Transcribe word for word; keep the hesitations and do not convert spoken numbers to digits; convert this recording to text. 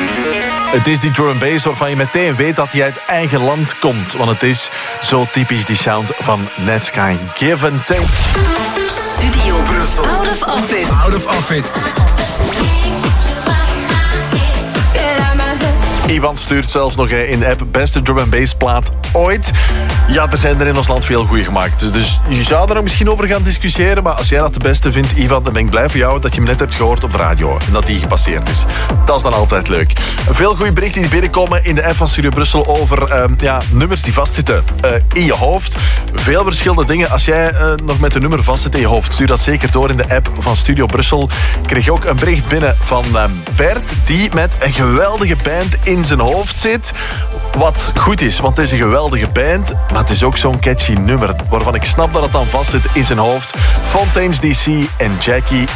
Het is die drum and bass waarvan je meteen weet dat hij uit eigen land komt. Want het is zo typisch die sound van Netsky. Give and take. Studio Brussel. Out of office. Out of office. Ivan stuurt zelfs nog in de app beste drum and bass plaat ooit. Ja, er zijn er in ons land veel goede gemaakt. Dus, dus je zou er nog misschien over gaan discussiëren. Maar als jij dat de beste vindt, Ivan, dan ben ik blij voor jou dat je hem net hebt gehoord op de radio. En dat die gepasseerd is. Dat is dan altijd leuk. Veel goede berichten die binnenkomen in de app van Studio Brussel over uh, ja, nummers die vastzitten uh, in je hoofd. Veel verschillende dingen. Als jij uh, nog met een nummer vastzit in je hoofd, stuur dat zeker door in de app van Studio Brussel. Ik kreeg ook een bericht binnen van uh, Bert, die met een geweldige band in zijn hoofd zit. Wat goed is, want het is een geweldige band, maar het is ook zo'n catchy nummer waarvan ik snap dat het dan vastzit in zijn hoofd. Fontaines D C en Jackie